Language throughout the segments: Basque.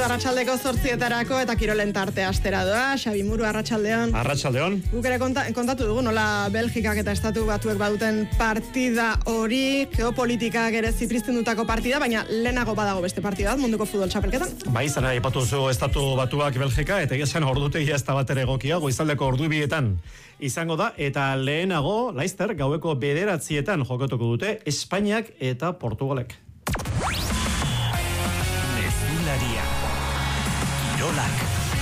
Arratsaldeko 8:00 eta kirolen tarte astera doa. Xabi Muru, arratsaldeon. Arratsaldeon. Guk ere kontatu dugu nola Belgikak eta Estatu Batuek baduten partida hori, geopolitikak ere zipristendutako partida, baina lehenago badago beste partida bat munduko futbol txapelketan. Bai, izan aipatu zu Estatu Batuak Belgika eta esan ordutegia ez da batere egokia, goizaldeko ordu bietan izango da, eta lehenago, laizter, gaueko 9:00 jokatuko dute Espainiak eta Portugalek. Mezularia. Kirolak.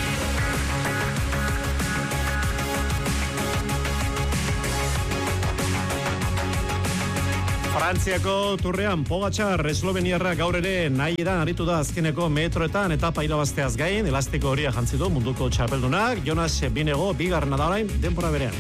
Frantziako turrean Pogačar esloveniarra gaur ere nahieran aritu da azkeneko metroetan etapa irabazteaz gain, elastiko horia jantzi du munduko txapeldunak, Jonas Binego bigarrena da orain denbora berean.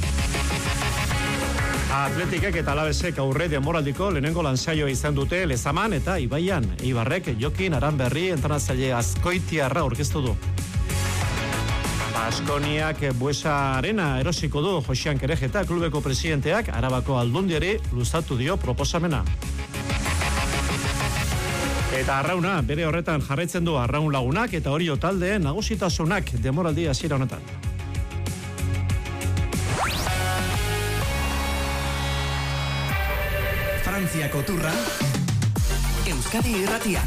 Atletikek eta Alavesek aurre denboraldiko lehenengo lansaioa izan dute Lezaman eta Ibaian. Eibarrek Jokin Aranberri entrenatzaile azkoitiarra aurkeztu du. Baskoniak Buesa Arena erosiko du Josean Kerejeta klubeko presidenteak Arabako Aldundiari luzatu dio proposamena. Eta Arrauna bere horretan jarraitzen du Arraun Lagunak eta Orio taldeen nagusitasunak denboraldi hasiera honetan. Frantziako turra, Euskadi Irratian.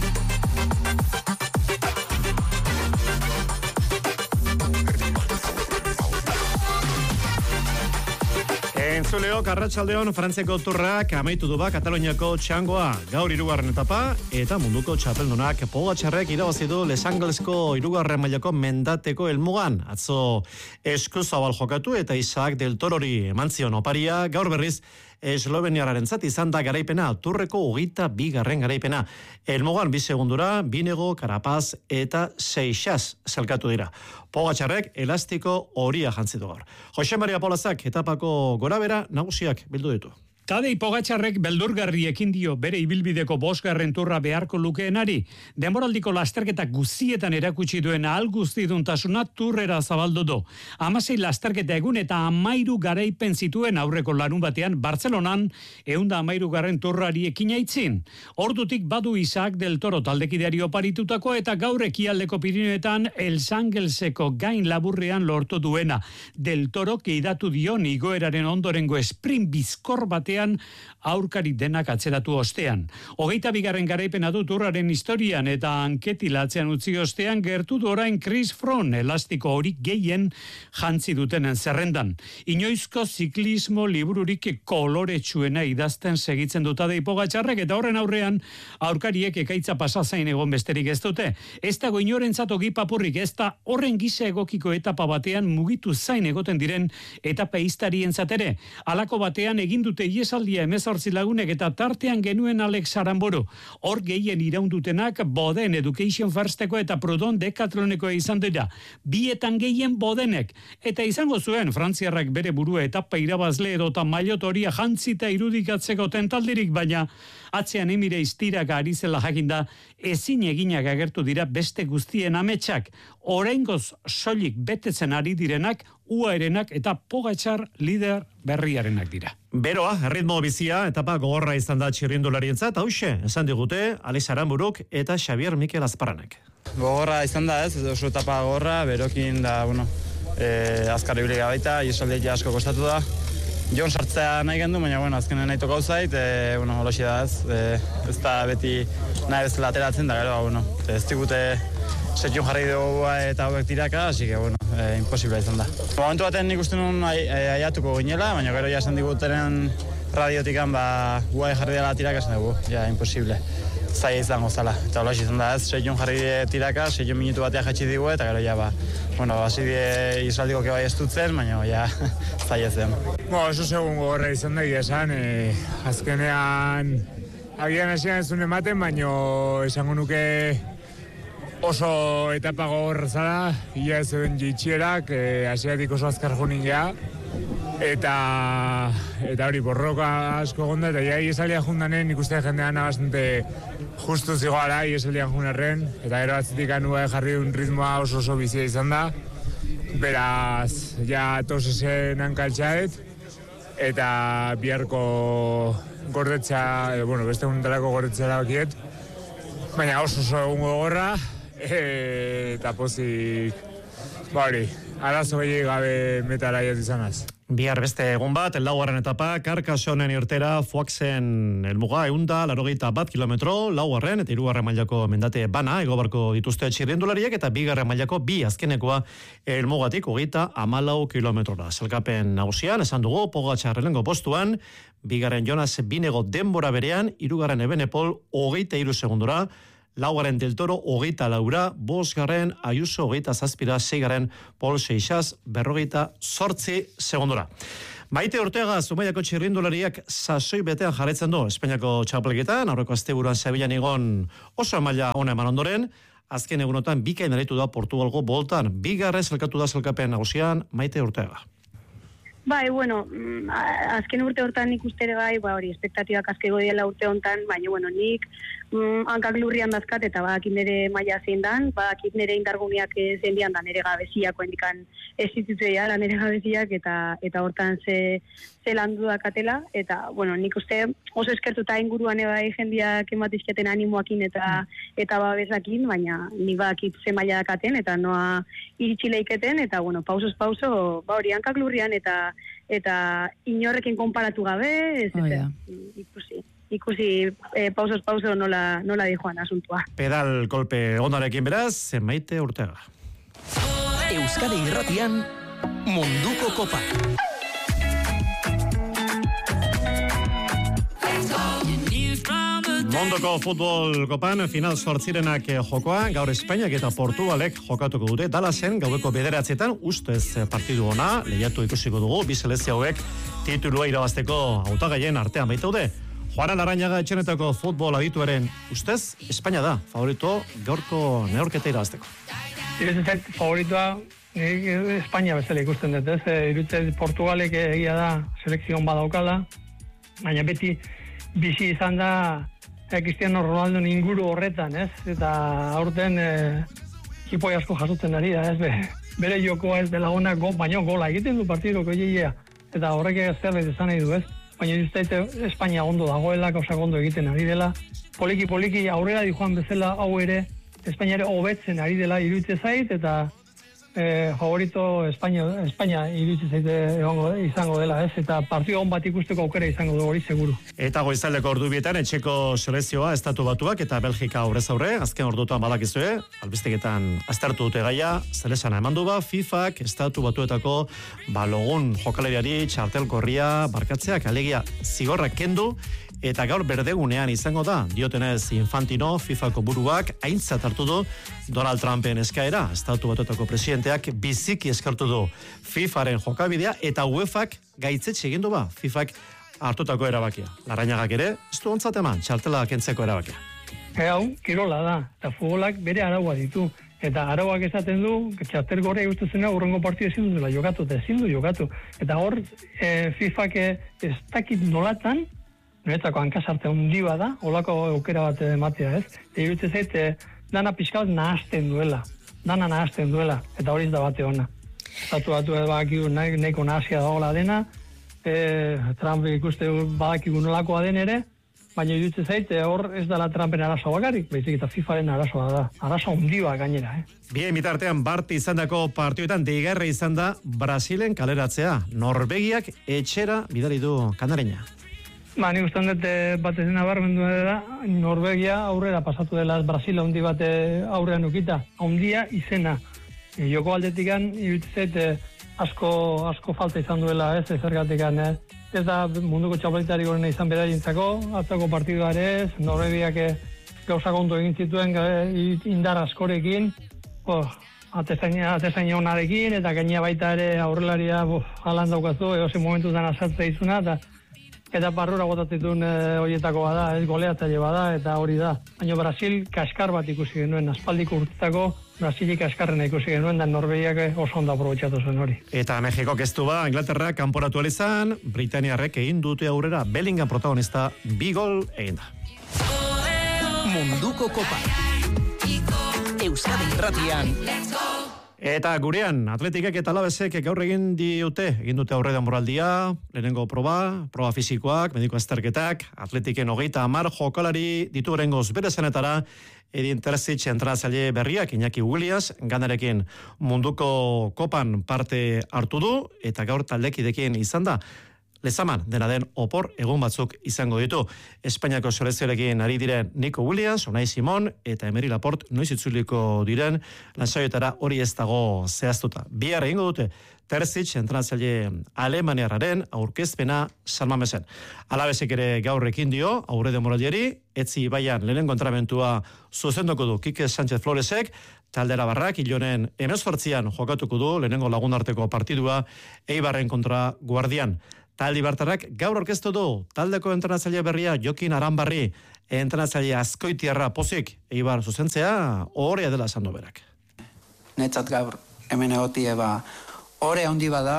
Entzuleok, arratsaldeon, Frantziako turrak amaitu du Kataloniako txangoa. Gaur 3. etapa eta munduko txapeldunak Pogačarrek irabazi du Les Anglesko 3. mailako mendateko helmugan. Atzo eskuzabal jokatu eta Isaac del Torori eman zion oparia. Gaur berriz esloveniarrarentzat izan da garaipena, turreko 22. garaipena. Helmugan 2 segundura, Binego, Carapaz eta Seixas zelkatu dira. Pogačarrek elastiko horia jantzi du gaur. Jose Maria Polazak etapako gorabera nagusiak bildu ditu. Tadej Pogačarrek beldurgarri ekin dio bere ibilbideko 5. turra beharko lukeenari. Denboraldiko lasterketa guztietan erakutsi duen ahal guztiduntasuna turrera zabaldu du. 16 lasterketa egun eta 13 garaipen zituen aurreko larun batean Bartzelonan 113. turrari ekin aitzin. Ordutik badu Isaac del Toro taldekideari oparitutako eta gaur ekialdeko Pirinioetan Els Angelseko gain laburrean lortu duena. Del Toro keidatu dio igoeraren ondorengo sprint bizkor batean aurkari denak atzeratu ostean. 22. garaipena du turraren historian eta anketilatzean utzi ostean gertu du orain Chris Froome elastiko hori gehien jantzi dutenen zerrendan. Inoizko ziklismo libururik koloretsuena idazten segitzen dut Tadej Pogačarrek eta horren aurrean aurkariek ekaitza pasazain egon besterik ez dute. Ez dago inorentzat ogi papurrik, ez da horren gisa egokiko etapa batean mugitu zain egoten diren etapa iztarientzat ere. Halako batean egin dute esaldia 18 lagunek eta tartean genuen Alex Aramburu. Hor gehien iraundutenak Boden Education Firsteko eta Prudon Decathloneko izan dira. Bietan gehien Bodenek. Eta izango zuen frantziarrak bere burua etapa irabazle edota mailotoria jantzita irudikatzeko tentaldirik, baina atzean emire iztiraka ari zela jakinda ezin eginak agertu dira beste guztien ametsak. Oraingoz soilik betetzen ari direnak UARenak eta Pogačar lider berriarenak dira. Beroa, erritmo bizia, etapa gogorra izan da txirrindularientzat, hauxe, esan digute Alex Aranburuk eta Xavier Mikel Azparranek. Gogorra izan da ez, oso etapa gogorra, berokin da, azkar ibiliga baita, iesaldiak asko kostatu da. Jon sartzea nahi gendu, baina azkenen nahi tokau zait, holoxi da ez da beti nahi bezala ateratzen da, gero, ez digute setxun jarri dugu eta hauek tiraka, hasi que, imposible izan da. Momentu baten nik uste nun aiatuko ginela, baina gero ja esan digutenen radiotikan, guai jarri dela tiraka esan dugu, imposible. Zaila izango zala, eta holoxi izan da ez, setxun jarri tiraka, 6 minutu batean jaitsi digu, eta gero hasi die Israeldiko kebai estutzen, baina zaila zen. Oso segun gogorra izan da esan, azkenean agian hasian ez duen ematen, baina esango nuke oso etapa gogorra zara, ia ez duen jitxierak, hasiatik oso azkar junin ja, eta hori borroka asko gonda, eta ja iesaldia jundanen ikuste jendean bastante justu zigoara iesaldian junarren, eta gero atzitik anua jarri un ritmoa oso bizia izan da, beraz, ja tosesen hankaltxaet, eta biharko gordetza, beste untarako gordetza erabakiet, baina oso egun gogorra, eta pozik, hori, arazo gehiago gabe metara izanaz. Bihar beste egun bat, laugarren etapa, Karkasonen irtera, Foaxen elmuga, 181 kilometro, laugarren eta hirugarren mailako mendate bana, egobarko dituzte txirrindulariek, eta bigarren mailako bi azkenekoa elmugatik 34 kilometrora. Zelkapen nagusian, esan dugu, Pogačar lehengo postuan, bigarren Jonas Binego denbora berean, hirugarren Ebenepol 23 segundora, laugarren Del Toro 24, bosgarren Ayuso 27, seigarren Pol Seixas 48 segundora. Maite Ortega Zumaiako txirrindulariak sasoi betean jarraitzen du Espainiako txapelketan, aurreko asteburuan Sevillan igon oso maila ona eman ondoren, azken egunotan bikain aritu da Portugalgo boltan, bigarren zelkatu da zelkapen nagusian Maite Ortega. Bai, bueno, azken urte hortan nik uste ere bai, hori, espektatibak askego diela urte hontan, baina, bueno, nik hankak lurrian dazkat, eta badakit nire maila zein dan, badakit nire indarguneak zein dian da nire gabeziako indikan ez zitutzea da nire gabeziak, eta hortan ze landu dakatela, eta, bueno, nik uste oso eskertuta inguruan bai jendiak ematizketen animoakin eta babesakin, baina nik badakit ze maila dakaten, eta noa iritsi leiketen, eta, bueno, pausoz pauso, hori, hankak lurrian, eta inorrekin konparatu gabe, ikusi pausoz pauso nola dijoan asuntua. Pedal kolpe onarekin beraz, Maite Ortega. Euskadi Irratian, Munduko Kopa. Mondoko futbol kopan final zortzirenak jokoa, gaur Espainiak eta Portugalek jokatuko dute. Dallasen gaueko 9:00 ustez partidu ona, lehiatu ikusiko dugu, bi selekzio hauek titulua irabazteko hautagaien artean baitaude. Juan Larrañaga etxenetako futbol adituaren ustez, Espainia da favorito gaurko neurketa irabazteko. Iruditzen favoritoa Espainia bezala ikusten dut, ez? Iruditzen Portugalek egia da selekzion badaukala, baina beti bizi izan da Cristiano Ronaldo inguru horretan, ez? Eta aurten ekipoi asko jasotzen ari da, ez? Bere jokoa ez dela ona, baina gola egiten du partidoko jeia. Eta horrek zerbait esan nahi du, ez? Baina uste Espainia ondo dagoela, gauzak ondo egiten ari dela. Poliki aurrera dijoan bezala hau ere, Espainia ere hobetzen ari dela iruditzen zait, eta favorito Espainia iruditzen zait izango dela, ez? Eta partio on bat ikusteko aukera izango du hori seguru. Eta goizaldeko ordubietan etxeko selekzioa Estatu Batuak eta Belgika aurrez aurre, azken ordutan badakizue, albisteketan aztertu dute gaia, zelesana eman du ba, FIFAk Estatu Batuetako logun jokalariari txartel gorria barkatzeak, alegia zigorrak kendu, eta gaur berdegunean izango da, diotenez Infantino, FIFAko buruak, aintzat hartu du Donald Trumpen eskaera, Estatu Batuetako presidenteak biziki eskartu du FIFAren jokabidea, eta UEFAk gaitzetxe egin du ba, FIFAk hartutako erabakia. Larrañagak ere, ez du ontzat eman, txartela kentzeko erabakia. Hau, kirola da, eta futbolak bere araua ditu. Eta arauak esaten du, txartel gorria ikustu zena urrengo partidu ezin duela jokatu, eta ezin du jokatu. Eta hor, FIFAk ez dakit nolatan, noretako hankasarte handi da, holako aukera bat ematea, ez? Iruditzen zait, dana pixka bat nahasten duela, eta hori ez da bate ona. Estatu badakigu nahiko nahasia dagoela dena, Trump ikuste badakigu nolakoa den ere, baina iruditzen zait, hor ez dela Trumpen arazoa bakarrik, baizik eta FIFAren arazoa da, arazo handi gainera, Bien mitartean Barti izandako partioetan deigarri izan da Brasilen kaleratzea. Norvegiak etxera bidali du Kanareña. Nik ustean dut bat ezin nabarmendu da, Norvegia aurrera pasatu dela Brasil handi bat aurrean ukita. Handia izena. Joko aldetikan, iruditzen asko falta izan duela, ez zergatikan. Ez da munduko txapelketari gorena izan beraientzako, atzako partidua ere ez, Norvegiak gauzak ondo egin zituen indar askorekin, atezain onarekin, eta gaina baita ere aurrelaria halan daukazu, egozen momentutan azaltzea izuna, eta barrura gotatitun horietako bada, ez goleatzaile bada, eta hori da. Baina Brasil kaskar bat ikusi genuen, aspaldiko urtetako Brasilik kaskarrena ikusi genuen, da Norvegiak oso ondo aprobetxatu zuen hori. Eta Mexiko keztu ba, Inglaterra kanporatu izan, Britaniarrek egin dute aurrera, Bellingham protagonista, 2 gol egin da. Munduko Kopa. Euskadi Irratian, Eta gurean, Atletikek eta Alabesek gaur egin dute aurre denboraldia, lehenengo proba fisikoak, mediko azterketak, Atletiken 30 jokalari ditu orengoz bere zenetara, Edin Terzic entrenatzaile berriak, Iñaki Uglias, Ganarekin munduko kopan parte hartu du, eta gaur taldekidekin izan da, Lezaman, dena den opor egun batzuk izango ditu. Espainiako selekzioarekin ari diren Nico Williams, Unai Simon eta Emery Laporte noiz itzuliko diren lansaioetara hori ez dago zehaztuta. Bihar egingo dute Terzic entrenatzaile alemaniarraren aurkezpena San Mamesen. Alabesek ere gaur ekin dio aurre denboraldiari, Etzi Ibaian lehenengo entrenamentua zuzendoko du Kike Sánchez Floresek, Taldera Barrak ilonen 18an jokatuko du lehenengo lagunarteko partidua Eibarren kontra Guardian. Taldi Bartarrak gaur orkestu du taldeko entrenatzaile berria Jokin Aranbarri, entrenatzaile azkoitiarra pozik Eibar zuzentzea horea dela esan du berak. Netzat gaur hemen egotie ore handi bada,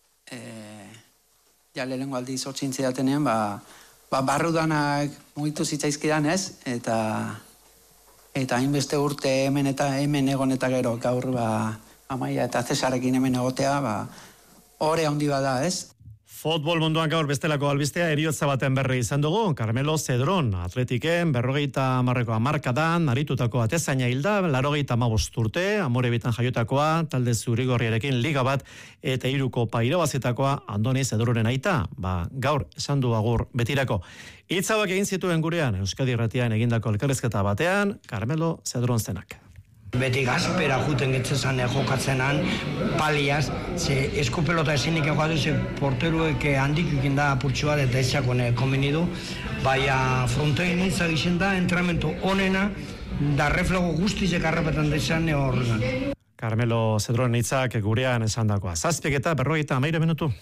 ja lehenengo aldiz hortzintzi datenean, barrudanak mugitu zitzaizkidan ez, eta hainbeste urte hemen egon eta gero gaur Amaia eta Cesarekin hemen egotea, ore handi bada ez. Futbol munduan gaur bestelako albistea eriotza baten berri izan dugu, Carmelo Cedrón, Atletiken 50 hamarkadan, aritutako atezaina hilda, 85 urte, Amorebitan jaiotakoa, talde zurigorriarekin liga bat, eta 3 kopa irabazitakoa Andoni Cedrónen aita, gaur esan du agur betirako. Hitzauak egin zituen gurean, Euskadi Irratian egindako elkarrizketa batean, Carmelo Cedrón zenak. Beti gazpera juten getzezan jokatzenan, paliaz, ze eskupelota ezinik egatu ze porteruek handik ikin da apurtxu bat eta ezakon konbenidu, baina frontoin izan gizien da, entramentu onena, da reflego guztizek arrapetan dezan horregan. Carmelo Cedrón hitzak gurean esan dakoa. 7:53 minutu.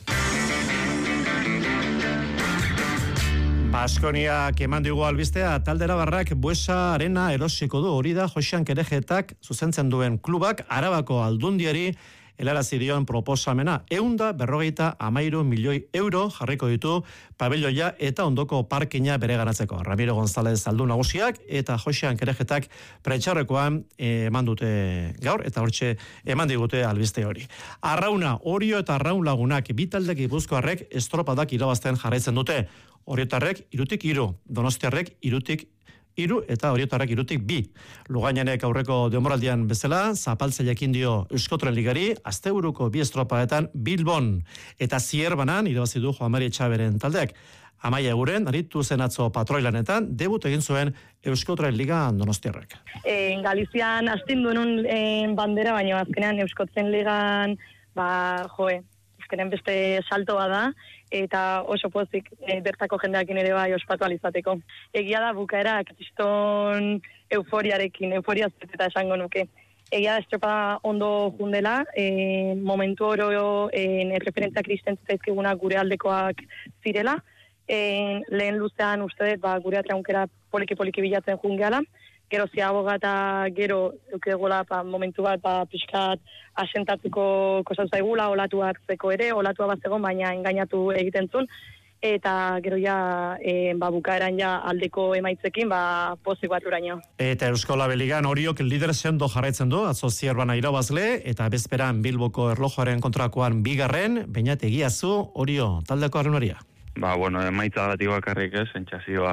Baskoniak eman digu albistea, Taldera Barrak Buesa Arena erosiko du, hori da Josean Kerejetak zuzentzen duen klubak Arabako Aldundiari helarazi dion proposamena. 153 milioi euro jarriko ditu pabelloia eta ondoko parkina bereganatzeko. Ramiro González Aldun nagusiak eta Josean Kerejetak prentxaurrekoan eman dute gaur eta hortxe eman digute albiste hori. Arrauna, Orio eta Arraun lagunak bitaldek Gipuzkoarrek estropadak irabazten jarraitzen dute. Oriotarrek 3-3, Donostiarrek 3-3 eta Oriotarrek 3-2. Lugainenek aurreko denboraldian bezala, zapaltzailekin dio Euskotren Ligari, asteburuko 2 estropaetan Bilbon eta Zierbanan irabazi du Joan Mari Etxaberen taldeak. Amaia Eguren, aritu zen atzo patroilanetan, debut egin zuen Euskotren Liga Donostiarrek. Galizian astindu nun bandera, baina azkenean Euskotren Ligan, azkenean beste salto bada, eta oso pozik bertako jendeakin ere bai ospatu alizateko. Egia da bukaera kriston euforiarekin, euforia eta esango nuke. Egia da estropa ondo jundela, momentu oro referentzia kristen zaizkiguna gure aldekoak zirela, lehen luzean uste gure atraunkera poliki bilatzen jungeala, gero ziaboga eta gero eukegola momentu bat pixkat asentatzeko kosa zaigula, olatu hartzeko ere, olatua bat zegoen, baina engainatu egiten zuen, eta gero ja bukaeran ja aldeko emaitzekin pozik bat uraino. Eta Euskola Beligan Oriok lider sendo jarraitzen du, atzo Zierbana irabazle, eta bezperan Bilboko erlojoaren kontrakoan 2, Beñat Egiazu, Orio, taldeko arrunaria. Emaitza gatiko bakarrik ez, entxazioa.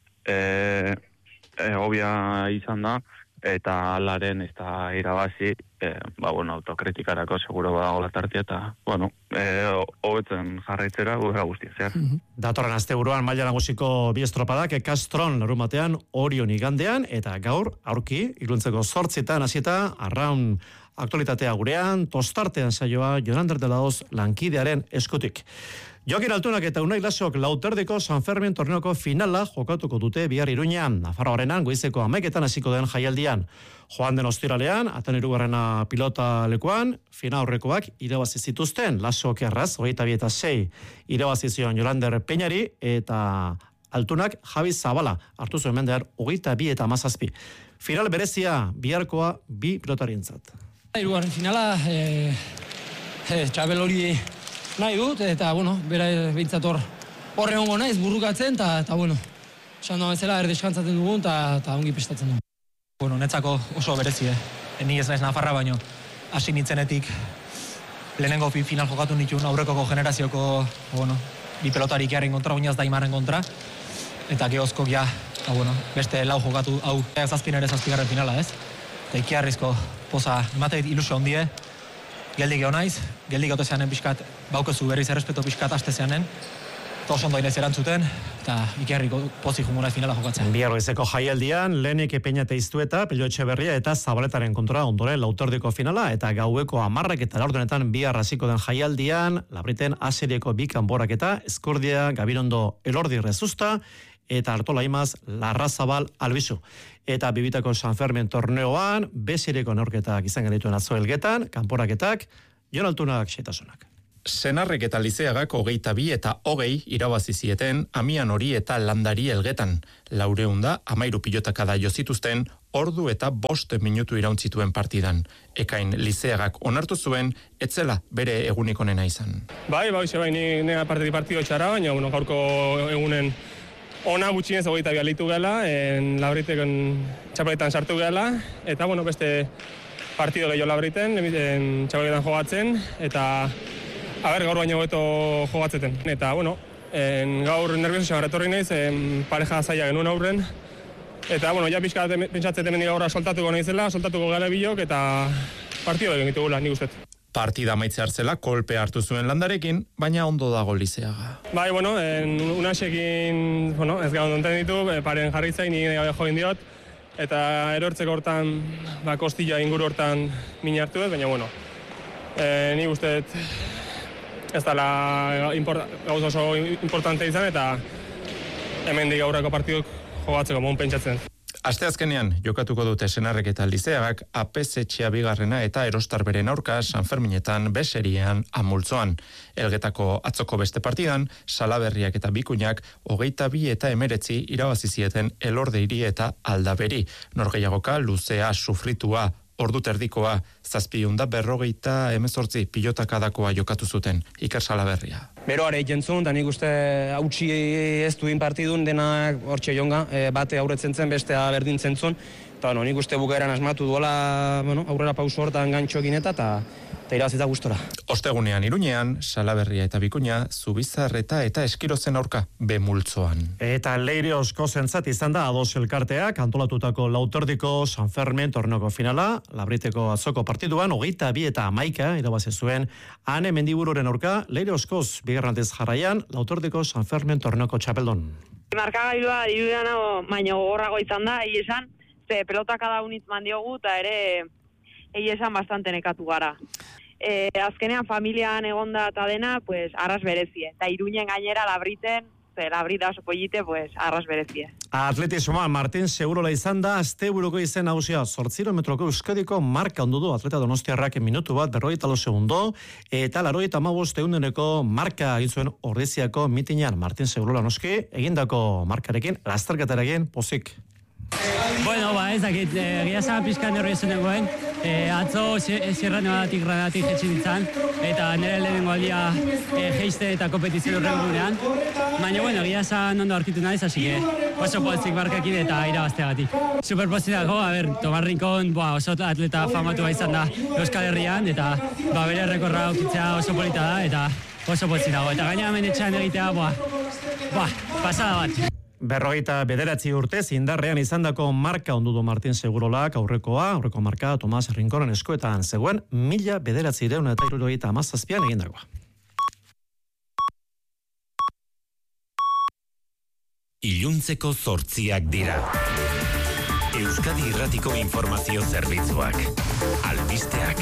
Obia izan da, eta alaren ez da irabazi, autokritikarako seguro badago latartia, eta, hobetzen jarraitzera gura guztia, zer. Datorren asteburuan maila nagusiko 2 estropadak, Castron larumatean, Orion igandean, eta gaur, aurki, iluntzeko 8 hasieta, Arraun aktualitatea gurean, tostartean saioa, Jonander de la Hoz lankidearen eskutik. Jokin Altunak eta Unai Lasok lauterdeko San Fermin torneoko finala jokatuko dute bihar Iruñean. Nafarroarenan goizeko 11etan hasiko den jaialdian. Joan den ostiralean, atan 3. pilota lekuan, fina aurrekoak irabazi zituzten. Lasok erraz, 22-6 irabazi zion Jolander Peñari eta Altunak Javi Zabala hartu zuen mendear 22 eta 17. Final berezia biharkoa 2 pilotarientzat. Hirugarren finala, Txabel hori nahi dut, eta, bera behintzator horre hongo naiz, burrukatzen, eta, esan doa bezala erdeskantzatzen dugun, eta ongi prestatzen dugun. Netzako oso berezi, ni ez naiz Nafarra baino, hasi nintzenetik lehenengo final jokatu nituen aurrekoko generazioko, bi pelotarik jarren kontra, oinaz Daimaren kontra, eta geozkok ja, beste lau jokatu, hau, zazpin ere zazpigarren finala, ez? Eta ikiarrizko poza, emateit ilusio ondie, geldik geho naiz, geldik gote zeanen pixkat, baukezu berriz errespeto pixkat aste zeanen, eta oso ondo inez erantzuten, eta ikiarriko pozik jungo naiz finala jokatzen. Biarroizeko jaialdian, lehenik Peñate Iztueta, Pello Etxeberria eta Zabaletaren kontra ondoren lautordiko finala, eta gaueko 10 eta laurdenetan bihar hasiko den jaialdian, Labriten aserieko bi kanborak eta Eskurdia, Gabirondo, Elordi Rezusta, eta Artola Imaz, Larrazabal, Albizu. Eta bibitako San Fermin torneoan, bezireko neurketak izan genituen atzo Elgetan, kanporaketak, Jon Altunak xetasunak. Senarrek eta Lizeagak 22 eta 20 irabazi zieten Amian Hori eta Landari Elgetan. 413 pilotakada jo zituzten, ordu eta 5 minutu irauntzituen partidan. Ekain Lizeagak onartu zuen, etzela bere egunik onena izan. Bai, nire partido txara, baina gaurko egunen ona gutxienez 22 alitu gela, Labriteken txapeletan sartu gela, eta beste partido gehiago Labriten, txapeletan jogatzen, eta gaur baino hobeto jogatzeten. Eta, gaur nervioso xabar etorri naiz, pareja zaila genuen aurren, eta, ja pixka pentsatzeten mendik gaurra soltatuko naizela, soltatuko gara bilok, eta partido egin ditugula, nik ustet. Partida amaitze hartzela kolpe hartu zuen Landarekin, baina ondo dago Lizeaga. Bai, Unaxekin, ez gaur donten ditu, paren jarritzain, nire gabe join diot, eta erortzeko hortan, kostilla inguru hortan min hartu dut, baina, nik ustet ez dela gauza oso importante izan, eta hemendik aurreko partiduk jogatzeko mon pentsatzen. Asteazkenean jokatuko dute Senarrek eta Lizeagak APS-etxea bigarrena eta Erostar beren aurka San Ferminetan beserian Amultzoan. Elgetako atzoko beste partidan, Salaberriak eta Bikuñak 22 eta 19 irabazi zieten Elordeiri eta Aldaberi. Norgehiagoka luzea, sufritua, ordu terdikoa, 748 pilotakadakoa jokatu zuten, Iker Salaberria. Beroare jentzun, eta nik uste hautsi ez duin partidun denak hortxe jonga, bate aurretzen zen, bestea berdintzen zuen, eta nik uste bukaeran asmatu duela aurrera pauso hortan gantxoekin eta irazita gustora. Ostegunean Iruñean, Salaberria eta Bikuña, Zubizarreta eta Eskirozen aurka Bemultzoan. Eta Leiriosko zentzat izan da ados elkarteak antolatutako lautordiko San Fermin torneoko finala, Labriteko atzoko partiduan, 22 eta 11 irabazi zuen Ane Mendibururen aurka, Leirioskoz bigarrantez jarraian, lautordiko San Fermin torneoko txapeldon. Markagailua dirudan baino gogorrago izan da, esan, ze pelotakada unitz mandiogu, eta ere esan bastante nekatu gara. Azkenean familian egonda eta dena, arras berezie. Eta Iruñen gainera Labriten, Labrita oso pollite, arras berezie. Atletismoan Martin Segurola izan da, asteburuko izen nagusia 8 kilometroko Euskadiko marka ondu du atleta donostiarrak minutu bat 42 segundo, eta 95 eguneko marka egin zuen Ordiziako mitinean. Martin Segurola noski, egindako markarekin, lasterketarekin pozik. Bueno, ez dakit, egia zaba pixka nervioso nengoen, atzo zirranoatik granatik jetxin ditzan, eta nire lehenengo aldia geiste eta kompetizio horrengunean, baina, egia zaba ondo aurkitu naiz, hasi oso pozik barkakin eta irabazteagatik. Superpozitako, Tomás Rincón oso atleta famatu izan da Euskal Herrian, eta bere rekorra aukitzea oso polita da, eta oso pozitago. Eta gaina hemen etxean egitea, pasada bat. 59 urtez indarrean izandako marka ondu du Martin Segurolak aurreko marka Tomás Rinconen eskuetan zegoen 1977an egindakoa. Iluntzeko 8 dira. Euskadi Irratiko informazio zerbitzuak. Albisteak.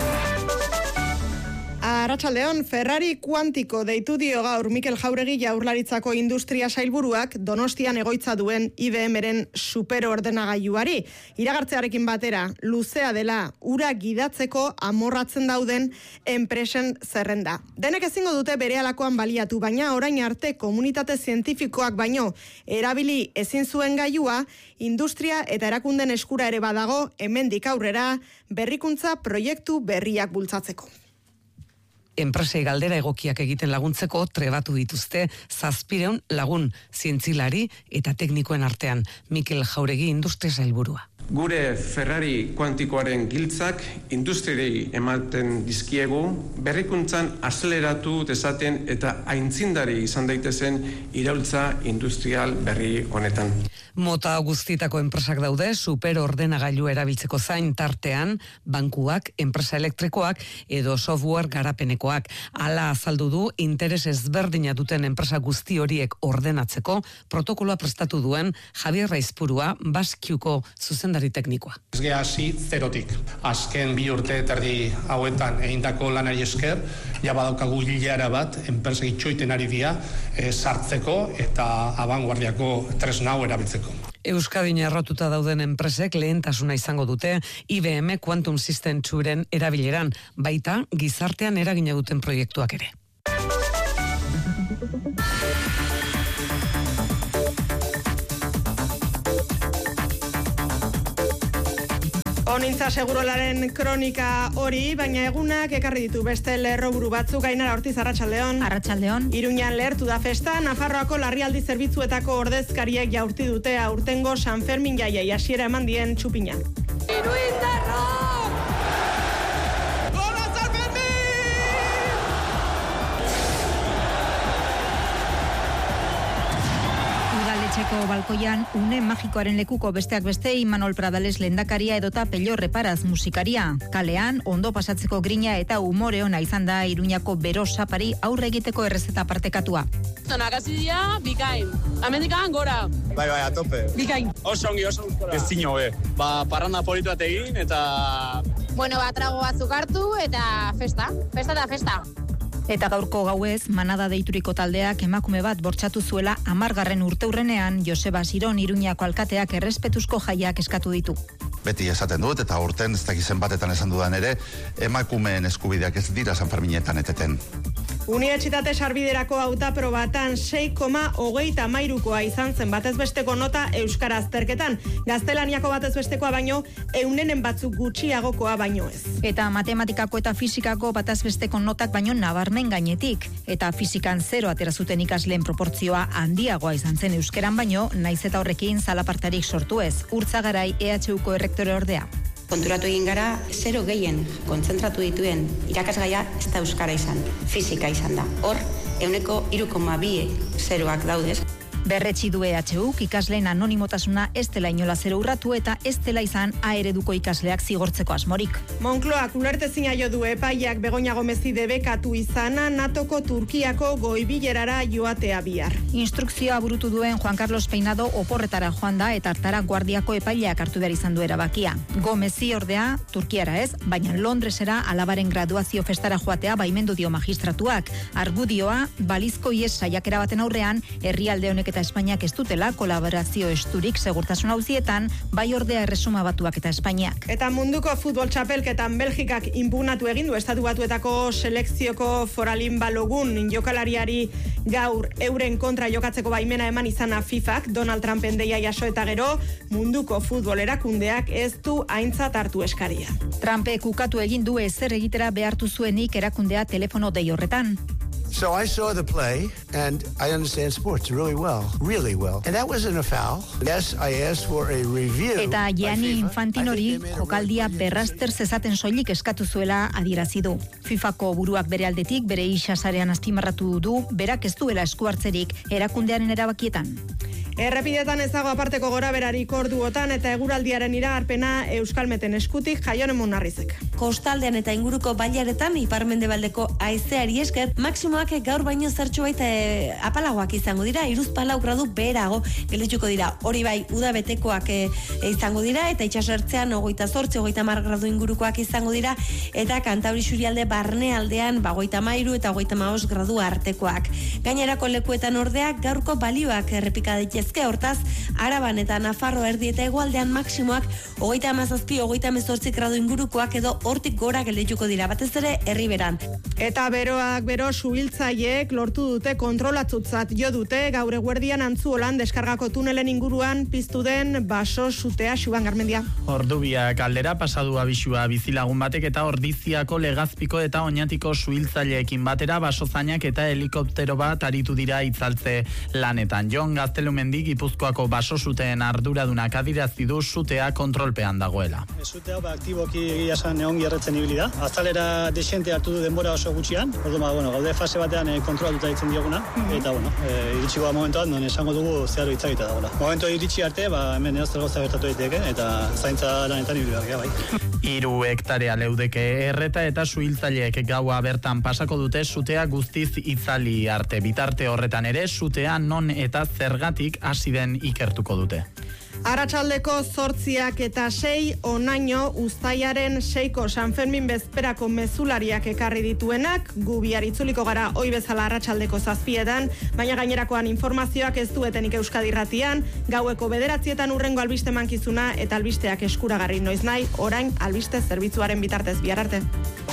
Arratsaldeon, Ferrari kuantiko deitu dio gaur Mikel Jauregi Jaurlaritzako Industria Sailburuak Donostian egoitza duen IBM-ren superordenagailuari. Iragartzearekin batera, luzea dela ura gidatzeko amorratzen dauden enpresen zerrenda. Denek ezingo dute berehalakoan baliatu, baina orain arte komunitate zientifikoak baino erabili ezin zuen gailua, industria eta erakunden eskura ere badago hemendik aurrera berrikuntza proiektu berriak bultzatzeko. Enpresei galdera egokiak egiten laguntzeko trebatu dituzte 700 lagun zientzilari eta teknikoen artean. Mikel Jauregi Industria Sailburua. Gure Ferrari kuantikoaren giltzak industriei ematen dizkiegu berrikuntzan azeleratu dezaten eta aintzindari izan daitezen iraultza industrial berri honetan. Mota guztitako enpresak daude superordenagailu erabiltzeko zain tartean, bankuak, enpresa elektrikoak edo software garapenekoak. Hala azaldu du interes ezberdina duten enpresa guzti horiek ordenatzeko protokoloa prestatu duen Javier Raizpurua Baskiuko zuzendari teknikoa. Ez geha hasi zerotik. Azken 2 urte terdi hauetan egindako lanari esker, ja badaukagu hilara bat enpresa itxoiten ari dira sartzeko eta abanguardiako tresna hau erabiltzeko. Euskadin errotuta dauden enpresek lehentasuna izango dute IBM Quantum System 2-ren erabileran, baita gizartean eragina duten proiektuak ere. Onintza segurolaren kronika hori, baina egunak ekarri ditu beste lerroburu batzuk. Ainara Ortiz, arratsaldeon. Arratsaldeon. Iruñan lehertu da festa, Nafarroako larrialdi zerbitzuetako ordezkariek jaurti dute aurtengo San Fermin jaiei hasiera eman dien txupina. Etxeko balkoian une magikoaren lekuko besteak beste Imanol Pradales lehendakaria edota Pello Reparaz musikaria. Kalean ondo pasatzeko grina eta umore ona izan da Iruñako bero sapari aurre egiteko errezeta partekatua. Zonagazidia, bikain. Amendikan gora. Bai, a tope. Bikain. Oso ongi, oso guztora. Ez zino, parranda politu bat egin eta... Bueno, trago batzuk hartu eta festa. Festa da festa. Eta gaurko gauez, manada deituriko taldeak emakume bat bortxatu zuela 10. urteurrenean Joseba Siron Iruñako alkateak errespetuzko jaiak eskatu ditu. Beti esaten dut eta urten ez dakizen batetan esan dudan ere, emakumeen eskubideak ez dira San Ferminetan eteten. Unibertsitate sarbiderako hautaprobatan 6,33koa izan zen batezbesteko nota euskara azterketan. Gaztelaniako batezbestekoa baino 100 batzuk gutxiagokoa baino ez. Eta matematikako eta fisikako batezbesteko notak baino nabarmen gainetik. Eta fizikan 0 atera zuten ikasleen proportzioa handiagoa izan zen euskeran baino, naiz eta horrekin zalapartarik sortu ez. Urtzagarai EHUko errektore ordea. Konturatu egin gara, 0 gehien kontzentratu dituen irakasgaia ez da euskara izan, fizika izan da. Hor, 3,2 zeroak daudez. Berretsi du EHUk ikasleen anonimotasuna ez dela inola zero urratu eta ez dela izan A ereduko ikasleak zigortzeko asmorik. Moncloak ulertezina jo du epaiak Begoña Gomezi debekatu izana NATOko Turkiako goibilerara joatea bihar. Instrukzioa burutu duen Juan Carlos Peinado oporretara joan da eta hartara guardiako epaileak hartu behar izan du erabakia. Gomezi ordea Turkiara ez, baina Londresera alabaren graduazio festara joatea baimendu dio magistratuak. Argudioa, balizko ies saiakera baten aurrean, herrialde honek eta Espainiak ez dutela kolaborazio esturik segurtasun auzietan, bai ordea Erresuma Batuak eta Espainiak. Eta munduko futbol txapelketan Belgikak inpugnatu egin du Estatu Batuetako selekzioko Foralin Balogun jokalariari gaur euren kontra jokatzeko baimena eman izana FIFAk, Donald Trumpen deia jaso eta gero munduko futbol erakundeak ez du aintzat hartu eskaria. Trumpek ukatu egin du ezer egitera behartu zuenik erakundea telefono dei horretan. So I saw the play, and I understand sports really well. And that wasn't a foul. Yes, I asked for a review. Eta Gianni Infantinori jokaldia berrazter zezaten soilik eskatu zuela adierazi du. FIFAko buruak bere aldetik, bere isasarean azpimarratu du, berak ez duela esku hartzerik erakundearen erabakietan. Errepidetan ez dago aparteko gora berarik orduotan eta eguraldiaren iragarpena Euskalmeten eskutik Jaione Munarrizek. Kostaldean eta inguruko bailaretan iparmendebaldeko haizeari esker maksimoak gaur baino zertxo baita apalagoak izango dira, 3 gradu beherago geldituko dira. Hori bai, uda betekoak izango dira eta itsasertzean 28, 30 gradu ingurukoak izango dira eta Kantabri Xurialde barnealdean 33 eta 35 gradu artekoak. Gainerako lekuetan ordea gaurko balioak errepika daitezke. Hortaz, Araban eta Nafarro erdi eta hegoaldean maksimoak 37, 38 gradu ingurukoak edo hortik gora geldituko dira, batez ere herriberan. Eta beroak bero suhiltzaileek lortu dute kontrolatzutzat jo dute gaur eguerdian Antzuolan deskargako tunelen inguruan piztu den baso sutea Xuban Garmendia. Ordubiak aldera pasadu abisua bizilagun batek eta Ordiziako Legazpiko eta Oñatiko suhiltzaileekin batera basozainak eta helikoptero bat aritu dira itzaltze lanetan. Jon Gaztelumendi aldetik Gipuzkoako basosuteen arduradunak adirazi du sutea kontrolpean dagoela. Sutea aktiboki egia esan ongi erretzen ibili da. Azalera desente hartu du denbora oso gutxian. Orduan, gaude fase batean kontrolatuta ditzen dioguna eta iritsi goa momentuan non esango dugu zeharo itzagita dagoela. Momentu iritsi arte, hemen edozer gauza gertatu daiteke eta zaintza lanetan ibili behar bai. 3 hektarea leudeke erreta eta suhiltzaileek gaua bertan pasako dute sutea guztiz itzali arte. Bitarte horretan ere sutea non eta zergatik hasi den ikertuko dute. Arratsaldeko 8:06 onaino uztailaren 6ko San Fermin bezperako mezulariak ekarri dituenak, gu bihar itzuliko gara ohi bezala arratsaldeko 7etan, baina gainerakoan informazioak ez duetenik Euskadi Irratian, gaueko 9etan urrengo albiste mankizuna eta albisteak eskuragarri noiznahi, orain albiste zerbitzuaren bitartez bihar arte.